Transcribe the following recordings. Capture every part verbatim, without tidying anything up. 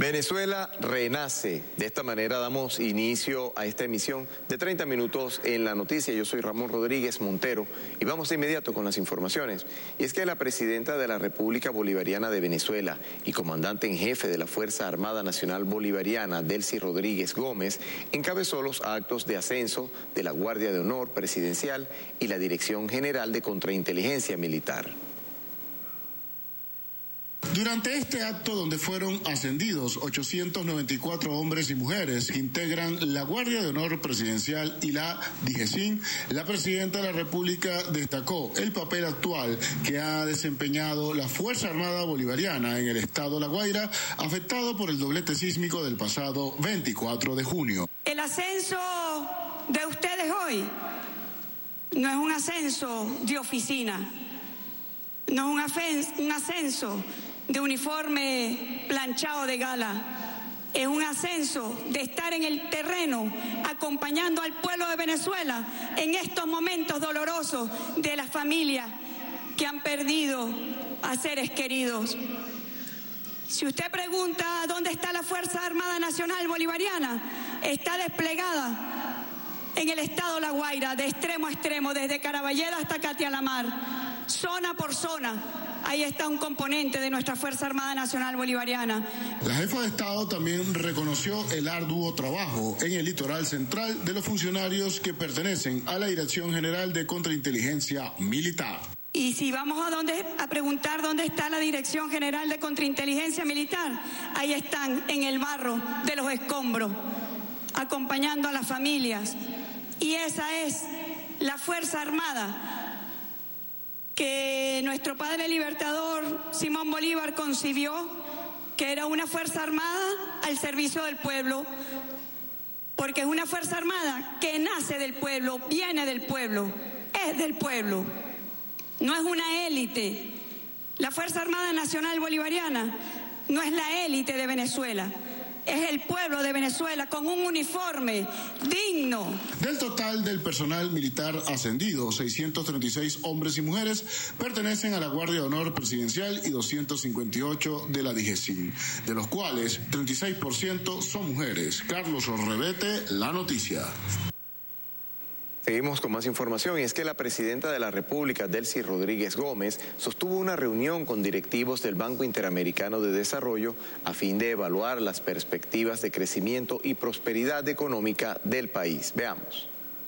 Venezuela renace. De esta manera damos inicio a esta emisión de treinta minutos en la noticia. Yo soy Ramón Rodríguez Montero y vamos de inmediato con las informaciones. Y es que la presidenta de la República Bolivariana de Venezuela y comandante en jefe de la Fuerza Armada Nacional Bolivariana, Delcy Rodríguez Gómez, encabezó los actos de ascenso de la Guardia de Honor Presidencial y la Dirección General de Contrainteligencia Militar. Durante este acto, donde fueron ascendidos ochocientos noventa y cuatro hombres y mujeres que integran la Guardia de Honor Presidencial y la DIGESIN, la presidenta de la República destacó el papel actual que ha desempeñado la Fuerza Armada Bolivariana en el estado La Guaira, afectado por el doblete sísmico del pasado veinticuatro de junio. El ascenso de ustedes hoy no es un ascenso de oficina, no es un ascenso de uniforme planchado de gala. Es un ascenso de estar en el terreno acompañando al pueblo de Venezuela en estos momentos dolorosos de las familias que han perdido a seres queridos. Si usted pregunta dónde está la Fuerza Armada Nacional Bolivariana, está desplegada en el estado La Guaira, de extremo a extremo, desde Caraballeda hasta Catialamar, zona por zona. Ahí está un componente de nuestra Fuerza Armada Nacional Bolivariana. La jefa de Estado también reconoció el arduo trabajo en el litoral central de los funcionarios que pertenecen a la Dirección General de Contrainteligencia Militar. Y si vamos a, dónde, a preguntar dónde está la Dirección General de Contrainteligencia Militar, ahí están, en el barro de los escombros, acompañando a las familias. Y esa es la Fuerza Armada que nuestro padre libertador Simón Bolívar concibió, que era una fuerza armada al servicio del pueblo, porque es una fuerza armada que nace del pueblo, viene del pueblo, es del pueblo, no es una élite. La Fuerza Armada Nacional Bolivariana no es la élite de Venezuela. Es el pueblo de Venezuela con un uniforme digno. Del total del personal militar ascendido, seiscientos treinta y seis hombres y mujeres pertenecen a la Guardia de Honor Presidencial y doscientos cincuenta y ocho de la DIGESIN, de los cuales treinta y seis por ciento son mujeres. Carlos Orrebete, La Noticia. Seguimos con más información y es que la presidenta de la República, Delcy Rodríguez Gómez, sostuvo una reunión con directivos del Banco Interamericano de Desarrollo a fin de evaluar las perspectivas de crecimiento y prosperidad económica del país. Veamos.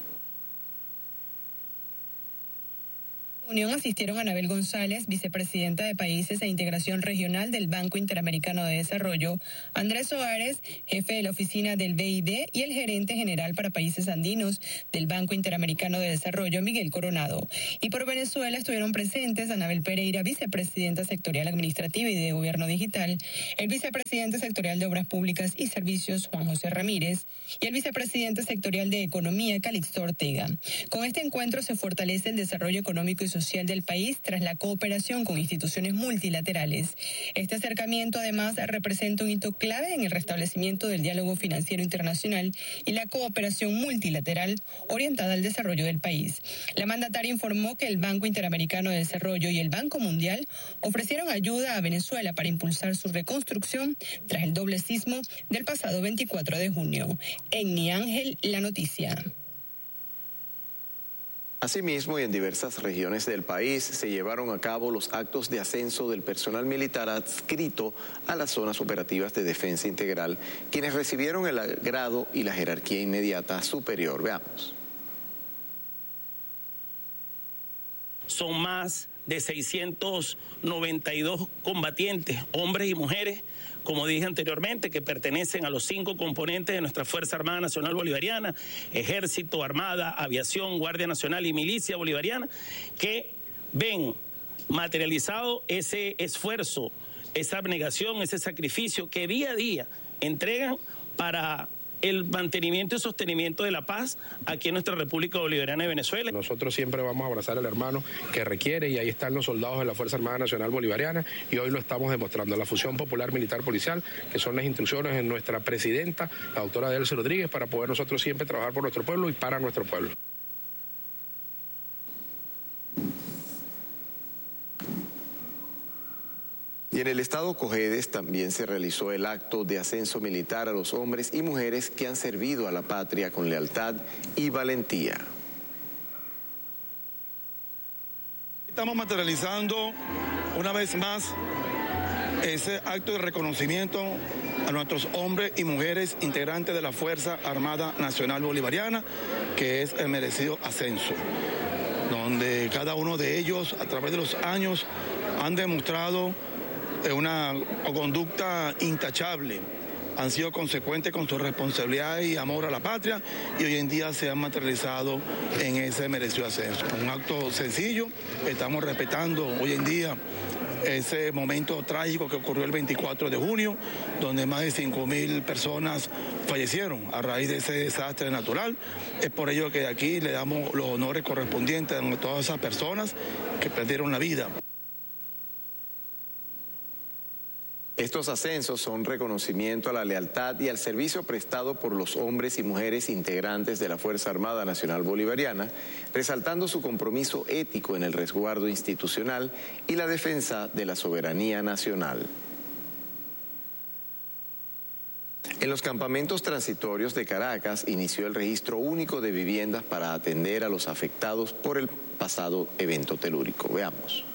Unión asistieron Anabel González, vicepresidenta de Países e Integración Regional del Banco Interamericano de Desarrollo, Andrés Soares, jefe de la oficina del B I D, y el gerente general para países andinos del Banco Interamericano de Desarrollo, Miguel Coronado. Y por Venezuela estuvieron presentes Anabel Pereira, vicepresidenta sectorial administrativa y de Gobierno Digital, el vicepresidente sectorial de Obras Públicas y Servicios, Juan José Ramírez, y el vicepresidente sectorial de Economía, Calixto Ortega. Con este encuentro se fortalece el desarrollo económico y social del país tras la cooperación con instituciones multilaterales. Este acercamiento además representa un hito clave en el restablecimiento del diálogo financiero internacional y la cooperación multilateral orientada al desarrollo del país. La mandataria informó que el Banco Interamericano de Desarrollo y el Banco Mundial ofrecieron ayuda a Venezuela para impulsar su reconstrucción tras el doble sismo del pasado veinticuatro de junio. Enni Ángel, La Noticia. Asimismo, y en diversas regiones del país se llevaron a cabo los actos de ascenso del personal militar adscrito a las zonas operativas de defensa integral, quienes recibieron el grado y la jerarquía inmediata superior. Veamos. Son más de seiscientos noventa y dos combatientes, hombres y mujeres, como dije anteriormente, que pertenecen a los cinco componentes de nuestra Fuerza Armada Nacional Bolivariana: Ejército, Armada, Aviación, Guardia Nacional y Milicia Bolivariana, que ven materializado ese esfuerzo, esa abnegación, ese sacrificio que día a día entregan para el mantenimiento y sostenimiento de la paz aquí en nuestra República Bolivariana de Venezuela. Nosotros siempre vamos a abrazar al hermano que requiere, y ahí están los soldados de la Fuerza Armada Nacional Bolivariana, y hoy lo estamos demostrando. La fusión popular militar policial, que son las instrucciones de nuestra presidenta, la doctora Delcy Rodríguez, para poder nosotros siempre trabajar por nuestro pueblo y para nuestro pueblo. Y en el estado Cojedes también se realizó el acto de ascenso militar a los hombres y mujeres que han servido a la patria con lealtad y valentía. Estamos materializando una vez más ese acto de reconocimiento a nuestros hombres y mujeres integrantes de la Fuerza Armada Nacional Bolivariana, que es el merecido ascenso, donde cada uno de ellos a través de los años han demostrado una conducta intachable, han sido consecuentes con su responsabilidad y amor a la patria y hoy en día se han materializado en ese merecido ascenso. Un acto sencillo, estamos respetando hoy en día ese momento trágico que ocurrió el veinticuatro de junio, donde más de cinco mil personas fallecieron a raíz de ese desastre natural. Es por ello que aquí le damos los honores correspondientes a todas esas personas que perdieron la vida. Estos ascensos son reconocimiento a la lealtad y al servicio prestado por los hombres y mujeres integrantes de la Fuerza Armada Nacional Bolivariana, resaltando su compromiso ético en el resguardo institucional y la defensa de la soberanía nacional. En los campamentos transitorios de Caracas inició el registro único de viviendas para atender a los afectados por el pasado evento telúrico. Veamos.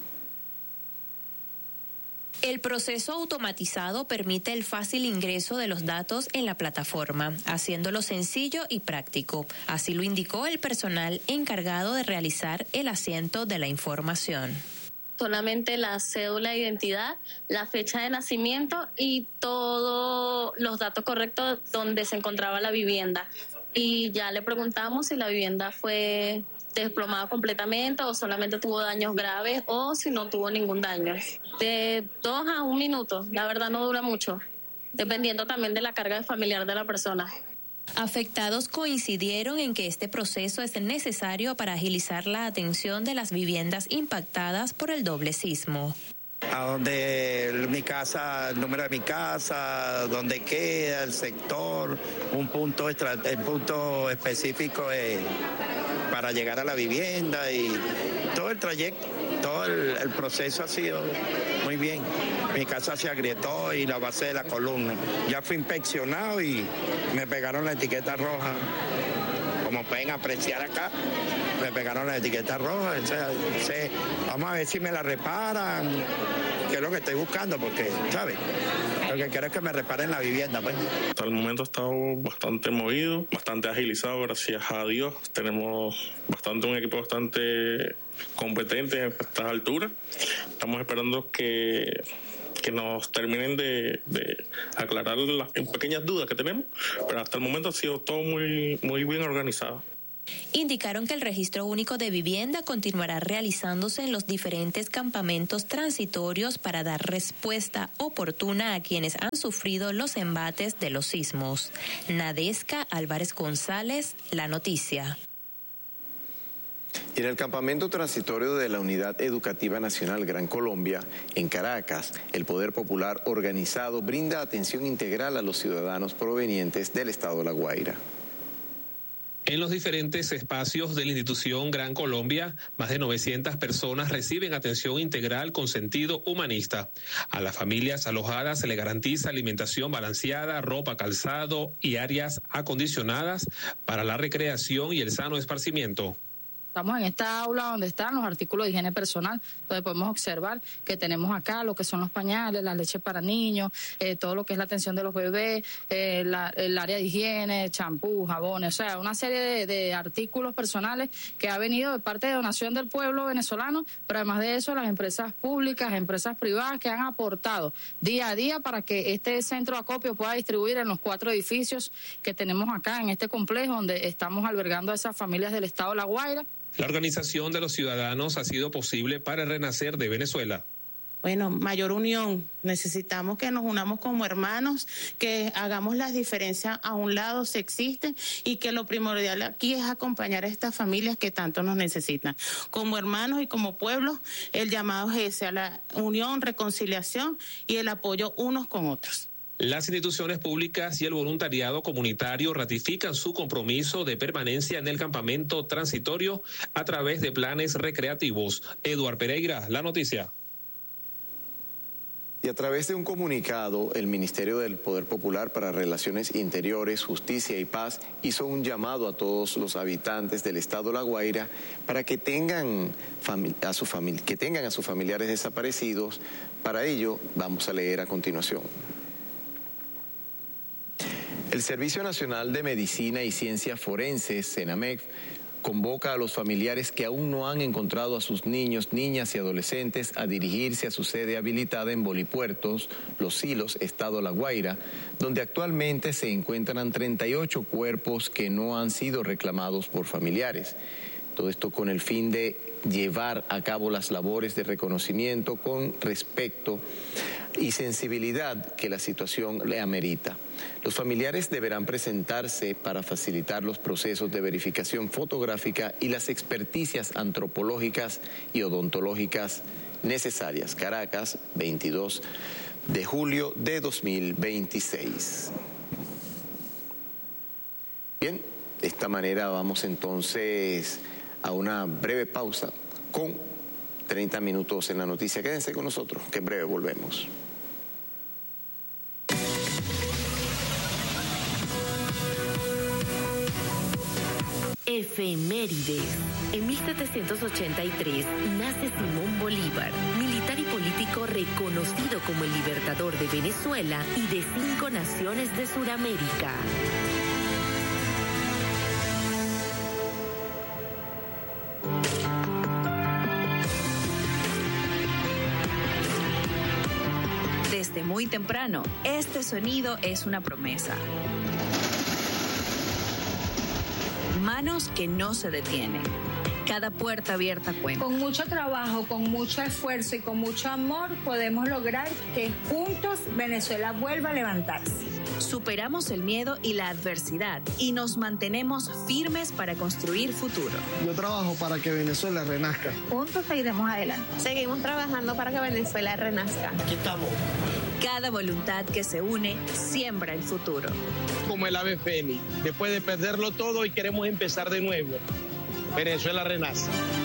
El proceso automatizado permite el fácil ingreso de los datos en la plataforma, haciéndolo sencillo y práctico. Así lo indicó el personal encargado de realizar el asiento de la información. Solamente la cédula de identidad, la fecha de nacimiento y todos los datos correctos donde se encontraba la vivienda. Y ya le preguntamos si la vivienda fue desplomada completamente o solamente tuvo daños graves o si no tuvo ningún daño. De dos a un minuto, la verdad no dura mucho, dependiendo también de la carga familiar de la persona. Afectados coincidieron en que este proceso es necesario para agilizar la atención de las viviendas impactadas por el doble sismo. A donde mi casa, el número de mi casa, donde queda, el sector, un punto, el punto específico de, para llegar a la vivienda y todo el trayecto, todo el, el proceso ha sido muy bien. Mi casa se agrietó y la base de la columna. Ya fui inspeccionado y me pegaron la etiqueta roja. Como pueden apreciar acá, me pegaron la etiqueta roja. O sea, o sea, vamos a ver si me la reparan, que es lo que estoy buscando, porque, ¿sabes? Lo que quiero es que me reparen la vivienda, pues. Hasta el momento ha estado bastante movido, bastante agilizado, gracias a Dios. Tenemos bastante un equipo bastante competente a estas alturas. Estamos esperando que... que nos terminen de, de aclarar las pequeñas dudas que tenemos, pero hasta el momento ha sido todo muy, muy bien organizado. Indicaron que el registro único de vivienda continuará realizándose en los diferentes campamentos transitorios para dar respuesta oportuna a quienes han sufrido los embates de los sismos. Nadesca Álvarez González, La Noticia. Y en el campamento transitorio de la Unidad Educativa Nacional Gran Colombia, en Caracas, el Poder Popular organizado brinda atención integral a los ciudadanos provenientes del estado de La Guaira. En los diferentes espacios de la institución Gran Colombia, más de novecientas personas reciben atención integral con sentido humanista. A las familias alojadas se les garantiza alimentación balanceada, ropa, calzado y áreas acondicionadas para la recreación y el sano esparcimiento. Estamos en esta aula donde están los artículos de higiene personal, donde podemos observar que tenemos acá lo que son los pañales, la leche para niños, eh, todo lo que es la atención de los bebés, eh, la, el área de higiene, champú, jabones, o sea, una serie de, de artículos personales que ha venido de parte de donación del pueblo venezolano, pero además de eso las empresas públicas, empresas privadas que han aportado día a día para que este centro de acopio pueda distribuir en los cuatro edificios que tenemos acá en este complejo donde estamos albergando a esas familias del estado de La Guaira. La organización de los ciudadanos ha sido posible para el renacer de Venezuela. Bueno, mayor unión. Necesitamos que nos unamos como hermanos, que hagamos las diferencias a un lado si existen y que lo primordial aquí es acompañar a estas familias que tanto nos necesitan. Como hermanos y como pueblo, el llamado es ese, a la unión, reconciliación y el apoyo unos con otros. Las instituciones públicas y el voluntariado comunitario ratifican su compromiso de permanencia en el campamento transitorio a través de planes recreativos. Eduard Pereira, La Noticia. Y a través de un comunicado, el Ministerio del Poder Popular para Relaciones Interiores, Justicia y Paz hizo un llamado a todos los habitantes del estado La Guaira para que tengan a, su que tengan a sus familiares desaparecidos. Para ello, vamos a leer a continuación. El Servicio Nacional de Medicina y Ciencias Forenses, SENAMEF, convoca a los familiares que aún no han encontrado a sus niños, niñas y adolescentes a dirigirse a su sede habilitada en Bolipuertos, Los Silos, estado La Guaira, donde actualmente se encuentran treinta y ocho cuerpos que no han sido reclamados por familiares. Todo esto con el fin de llevar a cabo las labores de reconocimiento con respecto y sensibilidad que la situación le amerita. Los familiares deberán presentarse para facilitar los procesos de verificación fotográfica y las experticias antropológicas y odontológicas necesarias. Caracas, veintidós de julio de dos mil veintiséis. Bien, de esta manera vamos entonces a una breve pausa con treinta minutos en la noticia. Quédense con nosotros, que en breve volvemos. Efemérides. En mil setecientos ochenta y tres nace Simón Bolívar, militar y político reconocido como el libertador de Venezuela y de cinco naciones de Sudamérica. Desde muy temprano, este sonido es una promesa. Manos que no se detienen. Cada puerta abierta cuenta. Con mucho trabajo, con mucho esfuerzo y con mucho amor podemos lograr que juntos Venezuela vuelva a levantarse. Superamos el miedo y la adversidad y nos mantenemos firmes para construir futuro. Yo trabajo para que Venezuela renazca. Juntos seguiremos adelante. Seguimos trabajando para que Venezuela renazca. Aquí estamos. Cada voluntad que se une siembra el futuro. Como el ave fénix, después de perderlo todo y queremos empezar de nuevo. Venezuela renace.